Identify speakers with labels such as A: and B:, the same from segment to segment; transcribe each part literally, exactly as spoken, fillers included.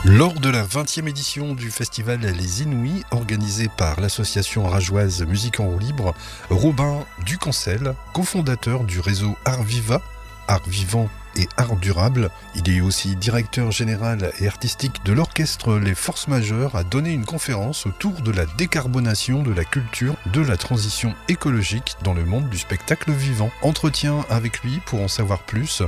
A: Lors de la vingtième édition du festival Les Inouïs, organisé par l'association arageoise Musique en roue libre, Robin Ducancel, cofondateur du réseau Art Viva, Art Vivant et Art Durable, il est aussi directeur général et artistique de l'orchestre Les Forces Majeures, a donné une conférence autour de la décarbonation de la culture, de la transition écologique dans le monde du spectacle vivant. Entretien avec lui pour en savoir plus.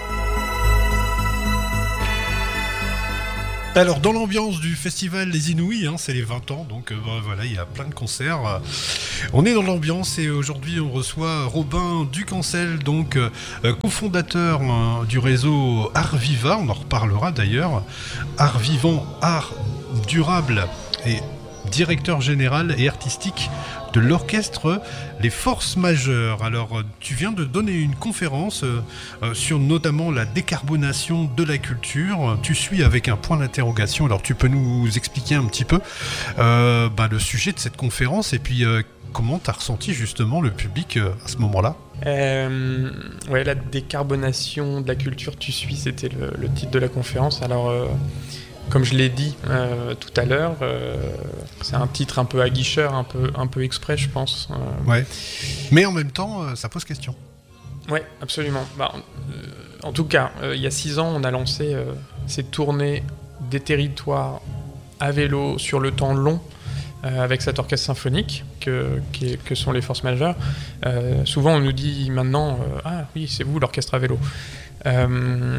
A: Alors, dans l'ambiance du festival Les Inouïs, hein, c'est les vingt ans, donc euh, voilà, il y a plein de concerts. On est dans l'ambiance et aujourd'hui, on reçoit Robin Ducancel, donc euh, cofondateur euh, du réseau Art Viva, on en reparlera d'ailleurs. Art Vivant, Art Durable et directeur général et artistique de l'orchestre Les Forces Majeures. Alors, tu viens de donner une conférence euh, euh, sur notamment la décarbonation de la culture. Tu suis avec un point d'interrogation. Alors, tu peux nous expliquer un petit peu euh, bah, le sujet de cette conférence et puis euh, comment tu as ressenti justement le public euh, à ce moment-là ?
B: Euh, ouais, la décarbonation de la culture, tu suis, c'était le, le titre de la conférence. Alors, euh, comme je l'ai dit euh, tout à l'heure, euh, c'est un titre un peu aguicheur, un peu, un peu exprès, je pense. Euh,
A: ouais. Mais en même temps, euh, ça pose question.
B: Ouais, absolument. Bah, euh, en tout cas, euh, il y a six ans, on a lancé euh, ces tournées des territoires à vélo sur le temps long, Euh, avec cet orchestre symphonique que, qui est, que sont les Forces Majeures. Euh, souvent on nous dit maintenant euh, « Ah oui, c'est vous l'orchestre à vélo euh, ».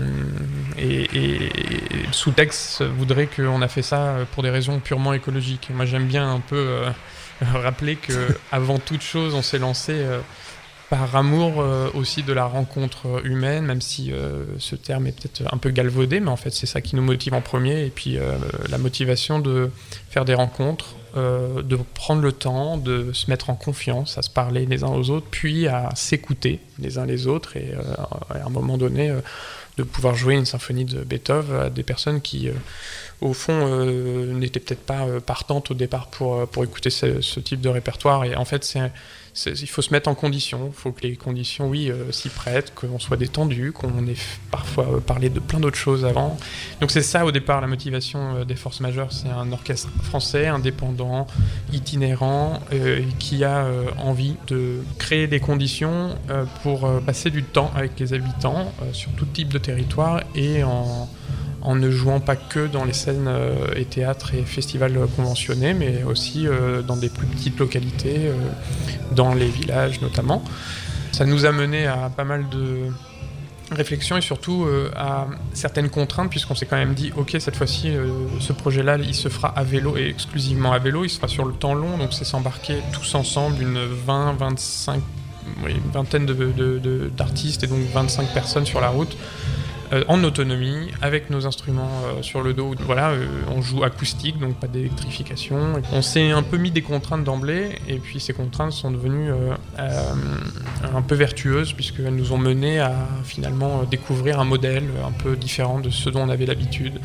B: Et, et, et le sous-texte voudrait qu'on a fait ça pour des raisons purement écologiques. Moi j'aime bien un peu euh, rappeler qu'avant toute chose on s'est lancé euh, par amour euh, aussi de la rencontre humaine, même si euh, ce terme est peut-être un peu galvaudé, mais en fait c'est ça qui nous motive en premier, et puis euh, la motivation de faire des rencontres, euh, de prendre le temps, de se mettre en confiance, à se parler les uns aux autres, puis à s'écouter les uns les autres, et euh, à un moment donné euh, de pouvoir jouer une symphonie de Beethoven à des personnes qui, euh, au fond, euh, n'étaient peut-être pas euh, partantes au départ pour, pour écouter ce, ce type de répertoire, et en fait c'est C'est, il faut se mettre en condition, il faut que les conditions, oui, euh, s'y prêtent, qu'on soit détendu, qu'on ait f- parfois euh, parlé de plein d'autres choses avant. Donc c'est ça au départ la motivation euh, des Forces Majeures, c'est un orchestre français, indépendant, itinérant, euh, qui a euh, envie de créer des conditions euh, pour euh, passer du temps avec les habitants euh, sur tout type de territoire et en... en ne jouant pas que dans les scènes euh, et théâtres et festivals conventionnés, mais aussi euh, dans des plus petites localités, euh, dans les villages notamment. Ça nous a mené à pas mal de réflexions et surtout euh, à certaines contraintes, puisqu'on s'est quand même dit « Ok, cette fois-ci, euh, ce projet-là, il se fera à vélo et exclusivement à vélo, il se fera sur le temps long, donc c'est s'embarquer tous ensemble, une vingt, vingt-cinq, oui, une vingtaine de, de, de, d'artistes et donc vingt-cinq personnes sur la route, Euh, en autonomie, avec nos instruments euh, sur le dos. Voilà, euh, on joue acoustique, donc pas d'électrification. On s'est un peu mis des contraintes d'emblée, et puis ces contraintes sont devenues euh, euh, un peu vertueuses, puisqu'elles nous ont menés à finalement découvrir un modèle un peu différent de ce dont on avait l'habitude.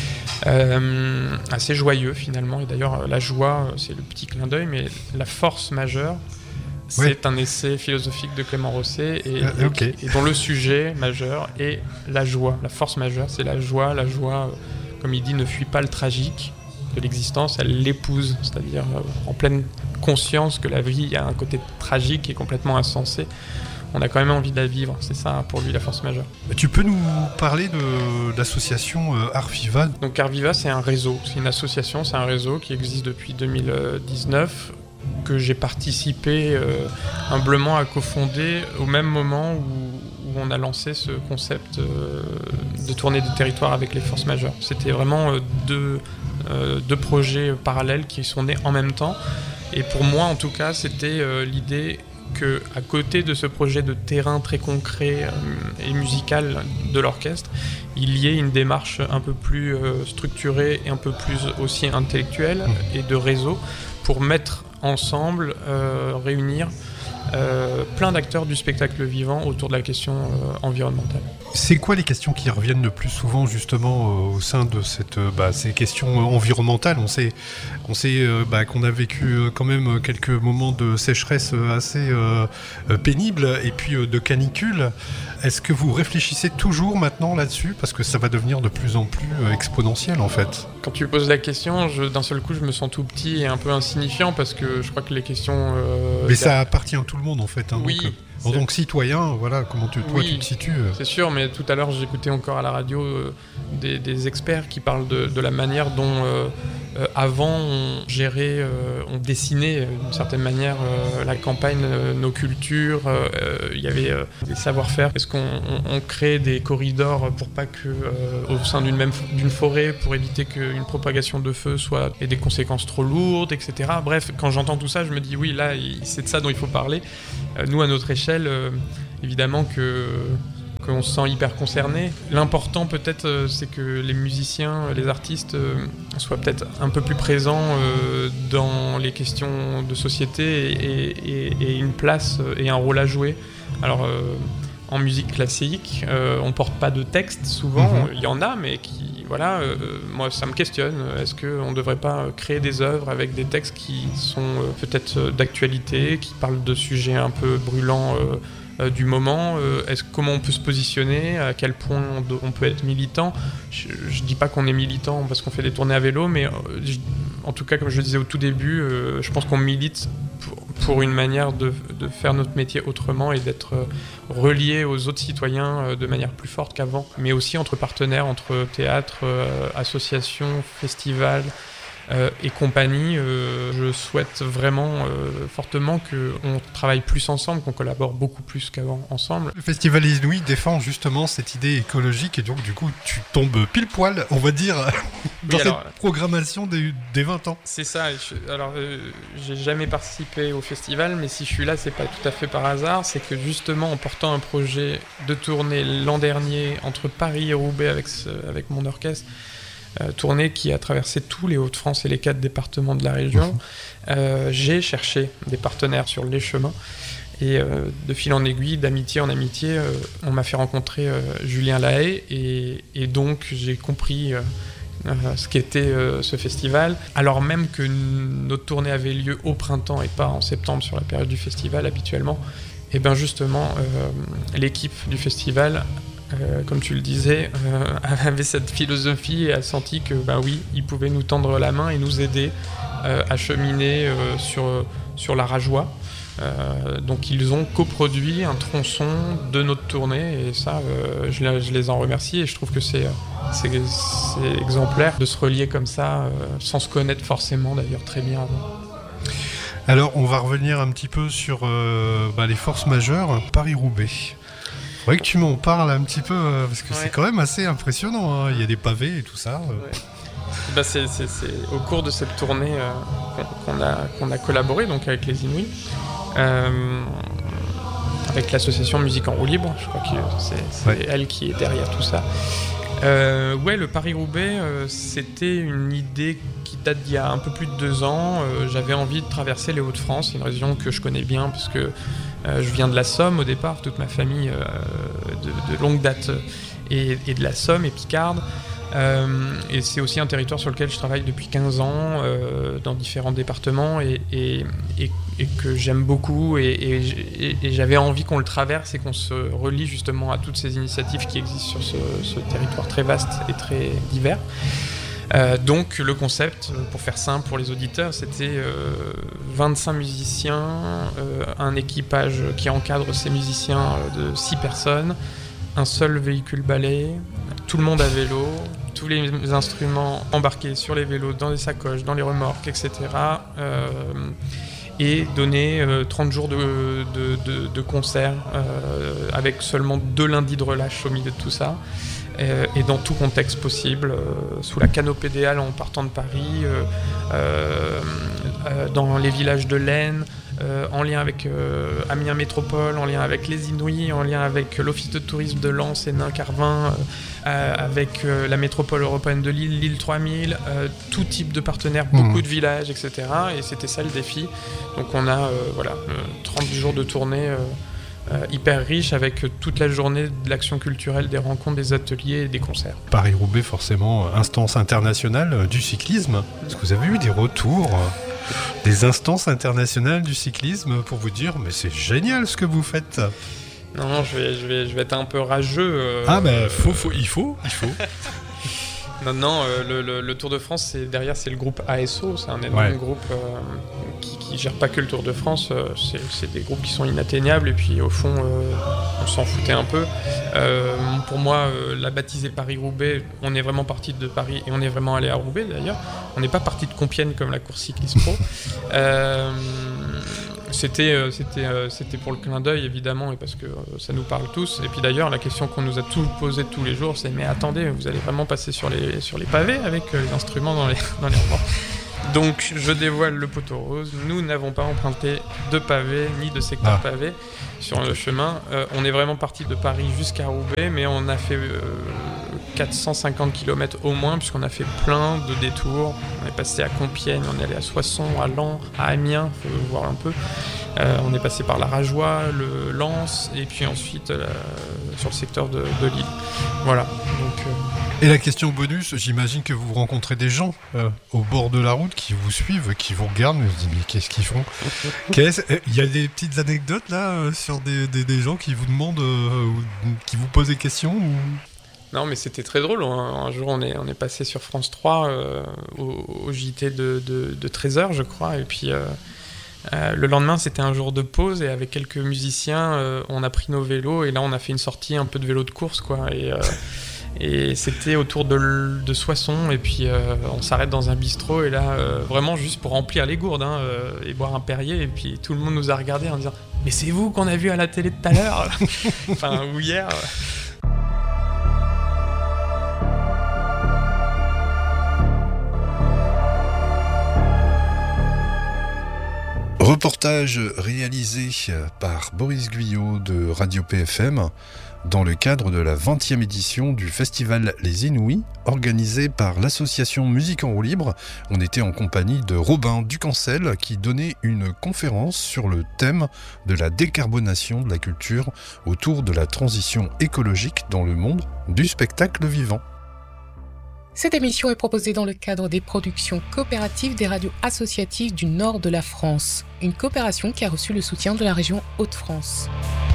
B: Euh, assez joyeux finalement, et d'ailleurs la joie, c'est le petit clin d'œil, mais la force majeure, c'est oui. un essai philosophique de Clément Rosset et,
A: euh, okay.
B: et, et dont le sujet majeur est la joie. La force majeure, c'est la joie. La joie, comme il dit, ne fuit pas le tragique de l'existence, elle l'épouse, c'est-à-dire euh, en pleine conscience que la vie a un côté tragique et complètement insensé. On a quand même envie de la vivre, c'est ça pour lui la force majeure.
A: Tu peux nous parler de l'association euh, Art Viva ?
B: Donc Art Viva, c'est un réseau, c'est une association, c'est un réseau qui existe depuis deux mille dix-neuf, que j'ai participé euh, humblement à cofonder au même moment où, où on a lancé ce concept euh, de tournée de territoire avec les Forces Majeures. C'était vraiment euh, deux, euh, deux projets parallèles qui sont nés en même temps. Et pour moi, en tout cas, c'était euh, l'idée qu'à côté de ce projet de terrain très concret euh, et musical de l'orchestre, il y ait une démarche un peu plus euh, structurée et un peu plus aussi intellectuelle et de réseau pour mettre ensemble, euh, réunir euh, plein d'acteurs du spectacle vivant autour de la question euh, environnementale.
A: C'est quoi les questions qui reviennent le plus souvent justement euh, au sein de cette, euh, bah, ces questions environnementales ? On sait, on sait euh, bah, qu'on a vécu euh, quand même quelques moments de sécheresse assez euh, pénibles et puis euh, de canicule. est-ce que vous réfléchissez toujours maintenant là-dessus? Parce que ça va devenir de plus en plus euh, exponentiel en fait.
B: Quand tu poses la question, je, d'un seul coup, je me sens tout petit et un peu insignifiant parce que je crois que les questions... Euh,
A: mais ça appartient à tout le monde en fait. Hein,
B: oui.
A: Donc, euh, en tant que citoyen, voilà, comment tu, toi
B: oui,
A: tu te situes euh...
B: C'est sûr, mais tout à l'heure, j'écoutais encore à la radio euh, des, des experts qui parlent de, de la manière dont, euh, euh, avant, on gérait, euh, on dessinait euh, d'une certaine manière euh, la campagne, euh, nos cultures. Il euh, y avait euh, des savoir-faire. Est-ce qu'on on, on crée des corridors pour pas que, euh, au sein d'une même d'une forêt, pour éviter qu'une propagation de feu soit ait des conséquences trop lourdes, et cetera. Bref, quand j'entends tout ça, je me dis oui, là, c'est de ça dont il faut parler. Euh, nous, à notre échelle, euh, évidemment que qu'on se sent hyper concerné. L'important peut-être, euh, c'est que les musiciens, les artistes euh, soient peut-être un peu plus présents euh, dans les questions de société et, et, et une place et un rôle à jouer. Alors, euh, en musique classique, euh, on porte pas de texte souvent, il mm-hmm. y en a, mais qui, voilà, euh, moi ça me questionne. Est-ce qu'on ne devrait pas créer des œuvres avec des textes qui sont euh, peut-être d'actualité, qui parlent de sujets un peu brûlants euh, euh, du moment euh, est-ce, comment on peut se positionner, à quel point on, do, on peut être militant. Je ne dis pas qu'on est militant parce qu'on fait des tournées à vélo, mais euh, je, en tout cas, comme je le disais au tout début, euh, je pense qu'on milite pour, pour une manière de, de faire notre métier autrement et d'être euh, relié aux autres citoyens euh, de manière plus forte qu'avant, mais aussi entre partenaires, entre théâtres, euh, associations, festivals, Euh, et compagnie. Euh, je souhaite vraiment euh, fortement qu'on travaille plus ensemble, qu'on collabore beaucoup plus qu'avant ensemble.
A: Le Festival Les Inouïs défend justement cette idée écologique et donc du coup tu tombes pile poil, on va dire, dans oui, alors, cette programmation des, des vingt ans.
B: C'est ça. Je, alors euh, j'ai jamais participé au festival, mais si je suis là, c'est pas tout à fait par hasard. C'est que justement en portant un projet de tournée l'an dernier entre Paris et Roubaix avec, ce, avec mon orchestre, Euh, tournée qui a traversé tous les Hauts-de-France et les quatre départements de la région. Euh, j'ai cherché des partenaires sur les chemins et euh, de fil en aiguille, d'amitié en amitié, euh, on m'a fait rencontrer euh, Julien Lahaye et, et donc j'ai compris euh, euh, ce qu'était euh, ce festival. Alors même que n- notre tournée avait lieu au printemps et pas en septembre sur la période du festival habituellement, et bien justement euh, l'équipe du festival, Euh, comme tu le disais, euh, avait cette philosophie et a senti que, ben oui, ils pouvaient nous tendre la main et nous aider euh, à cheminer euh, sur, sur la Rajoie. Euh, donc ils ont coproduit un tronçon de notre tournée et ça, euh, je, je les en remercie et je trouve que c'est, c'est, c'est exemplaire de se relier comme ça, euh, sans se connaître forcément d'ailleurs très bien avant.
A: Alors on va revenir un petit peu sur euh, bah, les forces majeures, Paris-Roubaix. Il faudrait que tu m'en parles un petit peu, euh, parce que ouais. c'est quand même assez impressionnant, hein. Il y a des pavés et tout ça. Euh.
B: Ouais. Bah c'est, c'est, c'est au cours de cette tournée euh, qu'on, qu'on, a, qu'on a collaboré donc, avec les Inouïs, euh, avec l'association Musique en roue libre, je crois que c'est, c'est ouais. elle qui est derrière tout ça. Euh, ouais, le Paris-Roubaix, euh, c'était une idée qui date d'il y a un peu plus de deux ans. Euh, j'avais envie de traverser les Hauts-de-France, c'est une région que je connais bien, parce que Euh, je viens de la Somme au départ, toute ma famille euh, de, de longue date est, est de la Somme et picarde. Euh, et c'est aussi un territoire sur lequel je travaille depuis quinze ans, euh, dans différents départements, et, et, et, et que j'aime beaucoup. Et, et, et j'avais envie qu'on le traverse et qu'on se relie justement à toutes ces initiatives qui existent sur ce, ce territoire très vaste et très divers. Euh, donc le concept, pour faire simple pour les auditeurs, c'était euh, vingt-cinq musiciens, euh, un équipage qui encadre ces musiciens de six personnes, un seul véhicule balai, tout le monde à vélo, tous les instruments embarqués sur les vélos, dans les sacoches, dans les remorques, et cetera. Euh, et donner euh, trente jours de, de, de, de concert euh, avec seulement deux lundis de relâche au milieu de tout ça. Et dans tout contexte possible, euh, sous la canopée des Halles en partant de Paris, euh, euh, euh, dans les villages de l'Aisne, euh, en lien avec euh, Amiens Métropole, en lien avec les Inouïs, en lien avec l'Office de tourisme de Lens et Nain-Carvin, euh, euh, avec euh, la métropole européenne de Lille, Lille trois mille, euh, tout type de partenaires, mmh. beaucoup de villages, et cetera. Et c'était ça le défi. Donc on a euh, voilà, trente jours de tournée euh, Euh, hyper riche, avec toute la journée de l'action culturelle, des rencontres, des ateliers et des concerts.
A: Paris-Roubaix, forcément, instance internationale du cyclisme. Est-ce que vous avez eu des retours des instances internationales du cyclisme pour vous dire « mais c'est génial ce que vous faites »
B: Non, je vais, je vais, je vais être un peu rageux. Euh,
A: ah, ben, bah, faut, faut, il faut, il faut.
B: non, non, euh, le, le, le Tour de France, c'est, derrière, c'est le groupe A S O, c'est un énorme ouais. groupe euh, qui, qui gère pas que le Tour de France. Euh, c'est, c'est des groupes qui sont inatteignables, et puis au fond, euh, on s'en foutait un peu. Euh, pour moi, euh, la baptisée Paris-Roubaix, on est vraiment parti de Paris, et on est vraiment allé à Roubaix d'ailleurs. On n'est pas parti de Compiègne comme la course cycliste pro. euh, C'était, euh, c'était, euh, c'était pour le clin d'œil évidemment, et parce que euh, ça nous parle tous. Et puis d'ailleurs, la question qu'on nous a tous posée tous les jours, c'est mais attendez, vous allez vraiment passer sur les, sur les pavés avec euh, les instruments dans les, dans les remorques. Donc je dévoile le poteau rose, nous n'avons pas emprunté de pavés ni de secteur ah. pavé sur le chemin. Euh, on est vraiment parti de Paris jusqu'à Roubaix, mais on a fait euh, quatre cent cinquante kilomètres au moins, puisqu'on a fait plein de détours. On est passé à Compiègne, on est allé à Soissons, à Laon, à Amiens, il faut voir un peu. Euh, on est passé par la Rajoie, le Lens, et puis ensuite euh, sur le secteur de, de Lille. Voilà. Donc, euh...
A: Et la question bonus, j'imagine que vous rencontrez des gens euh, au bord de la route qui vous suivent, qui vous regardent, mais vous dites mais qu'est-ce qu'ils font ? Qu'est-ce... Il y a des petites anecdotes là euh, sur des, des, des gens qui vous demandent, euh, qui vous posent des questions ou...
B: Non, mais c'était très drôle. Un, un jour, on est, on est passé sur France trois euh, au, au J T de, de, de treize heures, je crois, et puis... Euh... Euh, le lendemain, c'était un jour de pause, et avec quelques musiciens, euh, on a pris nos vélos, et là, on a fait une sortie un peu de vélo de course, quoi. Et, euh, et c'était autour de, de Soissons, et puis euh, on s'arrête dans un bistrot, et là, euh, vraiment juste pour remplir les gourdes, hein, euh, et boire un Perrier, et puis tout le monde nous a regardés en disant « Mais c'est vous qu'on a vu à la télé tout à l'heure !» Enfin, ou hier.
A: Reportage réalisé par Boris Guyot de Radio P F M dans le cadre de la vingtième édition du festival Les Inouïs, organisé par l'association Musique en roue libre. On était en compagnie de Robin Ducancel qui donnait une conférence sur le thème de la décarbonation de la culture autour de la transition écologique dans le monde du spectacle vivant.
C: Cette émission est proposée dans le cadre des productions coopératives des radios associatives du nord de la France, une coopération qui a reçu le soutien de la région Hauts-de-France.